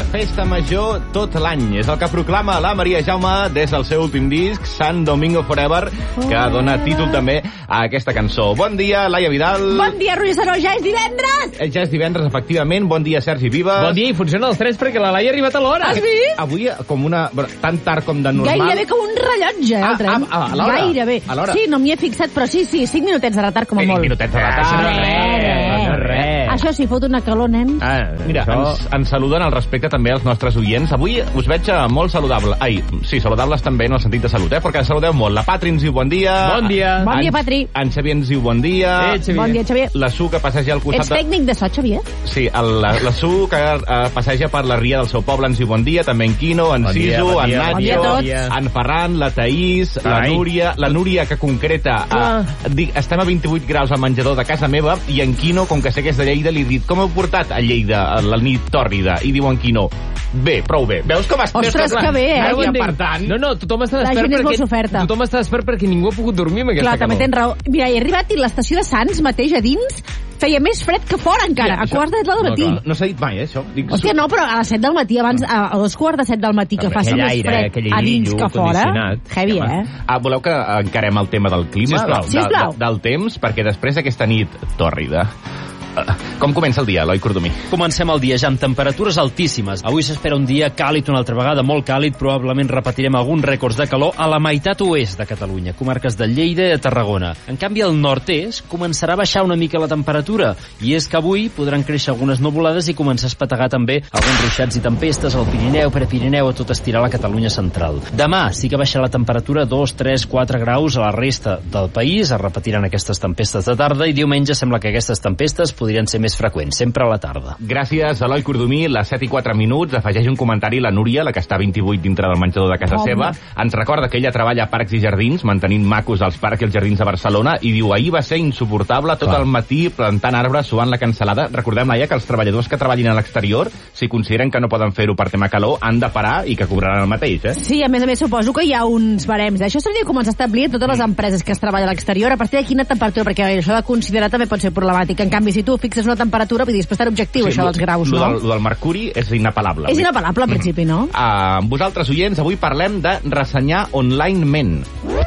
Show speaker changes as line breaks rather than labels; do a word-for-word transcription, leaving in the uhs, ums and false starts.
festa major tot l'any. És el que proclama la Maria Jaume des del seu últim disc, San Domingo Forever, que dona títol també a aquesta cançó. Bon dia, Laia Vidal.
Bon dia, Roger Saró, ja és divendres!
Ja és divendres, efectivament. Bon dia, Sergi Vives.
Bon dia, i funciona els tres perquè la Laia ha arribat a l'hora.
Has vist?
Avui, com una... tan tard com de normal...
Gairebé com un rellotge, eh, el tren.
Ah, ah, a l'hora.
Gairebé.
A l'hora.
Sí, no m'hi he fixat, però sí, sí, cinc minutets de retard com a molt.
cinc minutets de retard.
Ah,
no és res, no és res.
Això sí, fot una calor, nen.
Ah, mira, això... ens, ens saluden al respecte també els nostres oients. Avui us veig molt saludable. Ai, sí, saludables també en el sentit de salut, eh? Perquè saludeu molt. La Patri ens diu bon dia.
Bon dia.
Bon dia,
en,
Patri.
En Xavier ens diu bon dia.
Eh, Xavier.
Bon dia, Xavier.
La Su, que passeja al costat...
Ets tècnic de so, Xavier?
Sí, el, la, la Su, que uh, passeja per la ria del seu poble, ens diu bon dia. També en Quino, en
bon
Sisu,
dia, bon
en
dia,
Nacho,
bon dia
en Ferran, la Taís,
Ai.
la Núria, la Núria que concreta... Uh, dic, estem a vint-i-vuit graus al menjador de casa meva i en Quino, com que sé que és de Lleida, li he dit com heu portat a Lleida a la nit tòrrida? I diu en Quino, bé, prou bé. Veus com estàs?
Ostres, que bé, eh?
I, per tant...
No, no, tothom està
La
despert
gent és molt
perquè...
soferta.
Tothom està despert perquè ningú ha pogut dormir amb aquesta
Clar, també
calor.
tens raó. Mira, he arribat i l'estació de Sants mateix a dins feia més fred que fora encara,
Ja,
a
això-
quarts de set del matí.
No, no s'ha dit mai, eh, això. Dic,
Hòstia, no, però a les set del matí, abans, a, a dos quarts de set del matí, que
Però
faci
aquell
més
aire,
fred
aquell
a dins
aire
que fora.
condicionat.
Heavy, eh?
Ah, voleu que encarem el tema del clima?
Sisplau.
De,
Sisplau.
de, del temps, perquè després d'aquesta nit tòrrida... Com comença el dia, Eloi Cordomí?
Comencem el dia ja amb temperatures altíssimes. Avui s'espera un dia càlid una altra vegada, molt càlid. Probablement repetirem alguns rècords de calor a la meitat oest de Catalunya, comarques de Lleida i de Tarragona. En canvi, al nord-est començarà a baixar una mica la temperatura, i és que avui podran créixer algunes nuvolades i començar a espetegar també alguns ruixats i tempestes al Pirineu, Prepirineu, a tot estirar la Catalunya central. Demà sí que baixa la temperatura dos, tres, quatre graus a la resta del país, es repetiran aquestes tempestes de tarda, i diumenge sembla que aquestes tempestes podrien ser més freqüents, sempre a la tarda.
Gràcies, Eloi Cordomí. Les set i quatre minuts. Afegeix un comentari la Núria, la que està a vint-i-vuit dintre del menjador de casa
Home.
seva. Ens recorda que ella treballa a Parcs i Jardins, mantenint macos els parcs i els jardins de Barcelona, i diu, ahir va ser insuportable tot
Clar.
el matí plantant arbres, suant la cansalada. Recordem, Laia, que els treballadors que treballin a l'exterior, si consideren que no poden fer-ho per tema calor, han de parar i que cobraran el mateix, eh?
Sí, a més a més suposo que hi ha uns barems. Això seria com ens establir a totes les empreses que es treballen a l'exterior, a partir de quina temperatura, perquè això de considerar també pot ser problemàtic. En canvi, si tu fixes una temperatura, vull dir, és bastant objectiu, sí, això
lo-
dels graus,
lo
no?
Del, lo del mercuri és inapel·lable.
És inapel·lable, al principi, no?
Uh, amb vosaltres, oients, avui parlem de ressenyar online-ment.